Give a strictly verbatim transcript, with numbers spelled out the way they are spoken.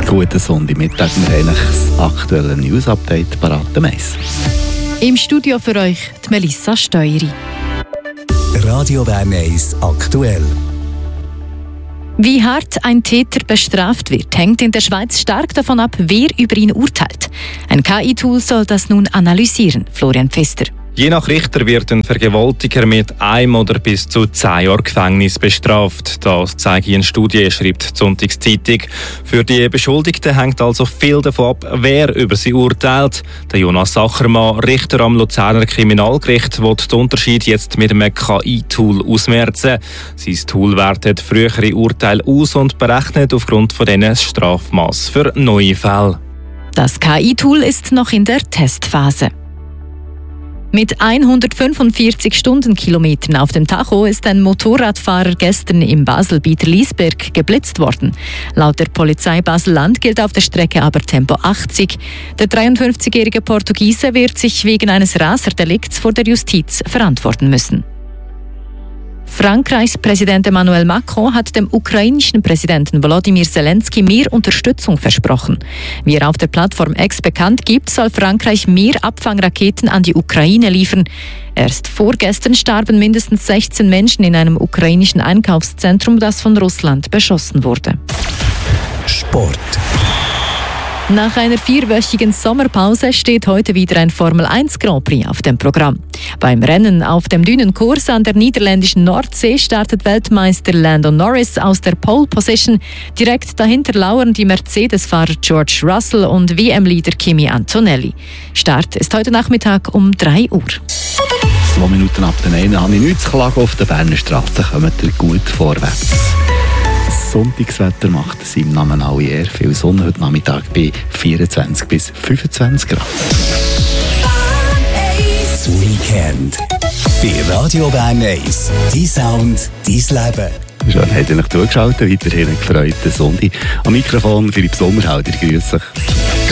Guten Sonntagmittag, wir haben das aktuelle News-Update parat. Im Studio für euch die Melissa Steueri. Radio Bern eins aktuell. Wie hart ein Täter bestraft wird, hängt in der Schweiz stark davon ab, wer über ihn urteilt. Ein K I-Tool soll das nun analysieren. Florian Pfister. Je nach Richter wird ein Vergewaltiger mit einem oder bis zu zehn Jahren Gefängnis bestraft. Das zeigt eine Studie, schreibt die Sonntagszeitung. Für die Beschuldigten hängt also viel davon ab, wer über sie urteilt. Der Jonas Sachermann, Richter am Luzerner Kriminalgericht, will den Unterschied jetzt mit einem K I-Tool ausmerzen. Sein Tool wertet frühere Urteile aus und berechnet aufgrund von denen das Strafmaß für neue Fälle. Das K I-Tool ist noch in der Testphase. Mit hundertfünfundvierzig Stundenkilometern auf dem Tacho ist ein Motorradfahrer gestern im Basel-Bieterliesberg geblitzt worden. Laut der Polizei Basel-Land gilt auf der Strecke aber Tempo achtzig. Der dreiundfünfzigjährige Portugiese wird sich wegen eines Raserdelikts vor der Justiz verantworten müssen. Frankreichs Präsident Emmanuel Macron hat dem ukrainischen Präsidenten Volodymyr Zelensky mehr Unterstützung versprochen. Wie er auf der Plattform X bekannt gibt, soll Frankreich mehr Abfangraketen an die Ukraine liefern. Erst vorgestern starben mindestens sechzehn Menschen in einem ukrainischen Einkaufszentrum, das von Russland beschossen wurde. Sport. Nach einer vierwöchigen Sommerpause steht heute wieder ein Formel eins Grand Prix auf dem Programm. Beim Rennen auf dem Dünenkurs an der niederländischen Nordsee startet Weltmeister Lando Norris aus der Pole Position. Direkt dahinter lauern die Mercedes-Fahrer George Russell und W M-Leader Kimi Antonelli. Start ist heute Nachmittag um drei Uhr. Zwei Minuten ab den einen habe ich nichts zu klagen. Auf der Berner Straße kommt ihr gut vorwärts. Das Sonntagswetter macht seinem Namen alle eher. Viel Sonne heute Nachmittag bei vierundzwanzig bis fünfundzwanzig Grad. Das Weekend bei Radio Bern eins. Dein Sound, dein Leben. Schön, habt ihr euch zugeschaltet. Weiterhin einen gefreuten Sonntag. Am Mikrofon Philipp Sommerhalder, grüß euch.